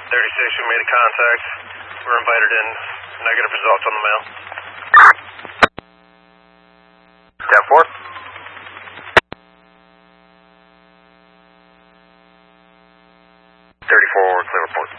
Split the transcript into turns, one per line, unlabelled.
36, we made a contact. We're invited in. Negative results on the mail.
10-4. 34, clear report.